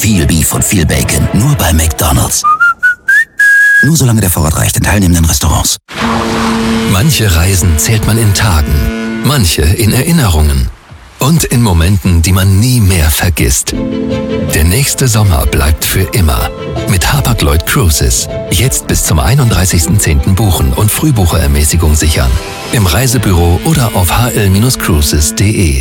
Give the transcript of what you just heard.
Viel Beef und viel Bacon. Nur bei McDonald's. Nur solange der Vorrat reicht in teilnehmenden Restaurants. Manche Reisen zählt man in Tagen, manche in Erinnerungen und in Momenten, die man nie mehr vergisst. Der nächste Sommer bleibt für immer. Mit Hapag-Lloyd Cruises. Jetzt bis zum 31.10. buchen und Frühbucherermäßigung sichern. Im Reisebüro oder auf hl-cruises.de.